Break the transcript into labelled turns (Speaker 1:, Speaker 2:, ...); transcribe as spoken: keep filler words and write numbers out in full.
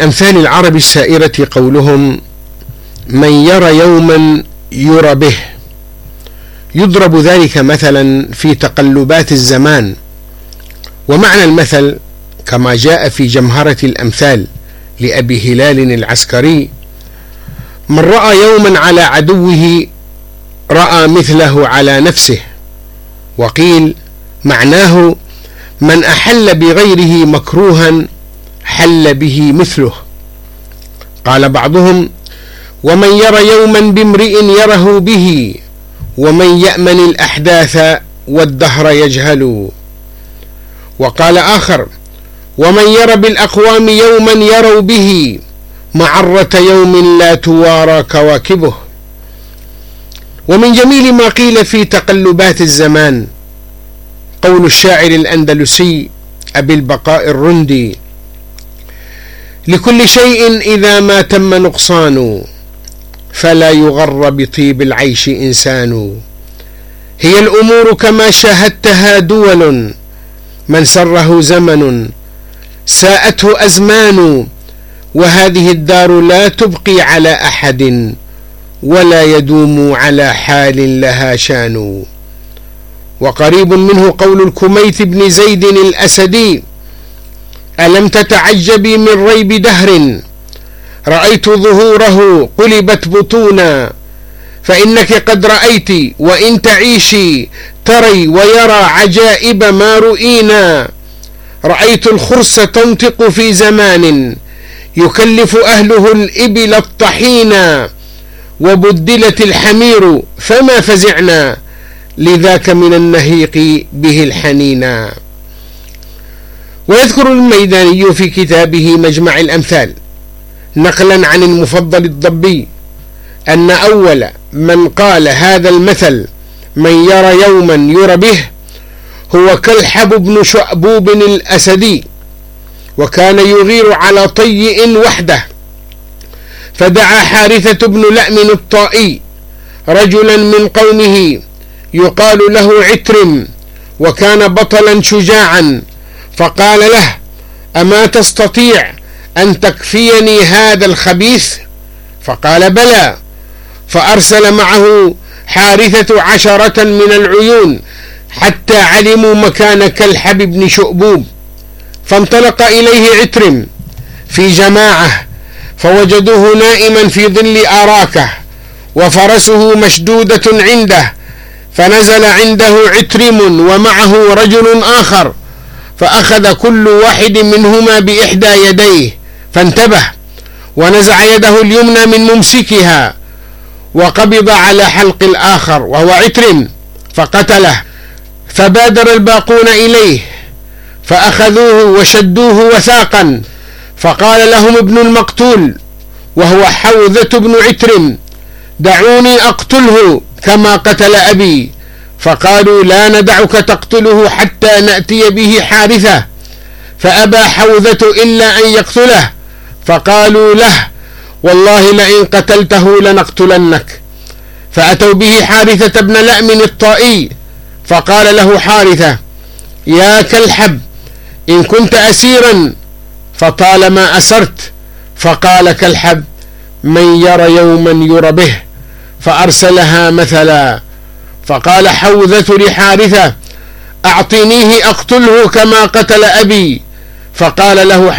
Speaker 1: أمثال العرب السائرة قولهم: من يرى يوما يرى به. يضرب ذلك مثلا في تقلبات الزمان، ومعنى المثل كما جاء في جمهرة الأمثال لأبي هلال العسكري: من رأى يوما على عدوه رأى مثله على نفسه. وقيل معناه: من أحل بغيره مكروها حل به مثله. قال بعضهم: ومن يرى يوما بامرئ يره به، ومن يأمن الأحداث والدهر يجهل. وقال آخر: ومن يرى بالأقوام يوما يروا به، معرة يوم لا توارى كواكبه. ومن جميل ما قيل في تقلبات الزمان قول الشاعر الأندلسي أبي البقاء الرندي: لكل شيء إذا ما تم نقصان، فلا يغر بطيب العيش إنسان. هي الأمور كما شاهدتها دول، من سره زمن ساءته أزمان. وهذه الدار لا تبقي على أحد، ولا يدوم على حال لها شان. وقريب منه قول الكميت بن زيد الأسدي: ألم تتعجبي من ريب دهر، رأيت ظهوره قلبت بطونا. فإنك قد رأيت وإن تعيشي تري ويرى عجائب ما رؤينا. رأيت الخرس تنطق في زمان يكلف أهله الإبل الطحينا، وبدلت الحمير فما فزعنا، لذاك من النهيق به الحنينا. ويذكر الميداني في كتابه مجمع الأمثال نقلا عن المفضل الضبي أن أول من قال هذا المثل من يرى يوما يرى به هو كلحب بن شؤبوب الأسدي، وكان يغير على طيء وحده، فدعا حارثة بن لأم الطائي رجلا من قومه يقال له عترم، وكان بطلا شجاعا، فقال له: أما تستطيع أن تكفيني هذا الخبيث؟ فقال: بلى. فأرسل معه حارثة عشرة من العيون حتى علموا مكان كلحب بن شؤبوب، فانطلق إليه عترم في جماعة، فوجدوه نائما في ظل أراكه، وفرسه مشدودة عنده، فنزل عنده عترم ومعه رجل آخر، فأخذ كل واحد منهما بإحدى يديه، فانتبه ونزع يده اليمنى من ممسكها، وقبض على حلق الآخر وهو عترم فقتله. فبادر الباقون إليه فأخذوه وشدوه وثاقا، فقال لهم ابن المقتول وهو حوذة بن عترم: دعوني أقتله كما قتل أبي. فقالوا: لا ندعك تقتله حتى نأتي به حارثة. فأبى حوذة إلا أن يقتله، فقالوا له: والله لئن قتلته لنقتلنك. فأتوا به حارثة بن لأم الطائي، فقال له حارثة: يا كلحب، إن كنت أسيرا فطالما أسرت. فقال كلحب: من يرى يوما يرى به، فأرسلها مثلا. فقال حوذة لحارثة: أعطنيه أقتله كما قتل أبي. فقال له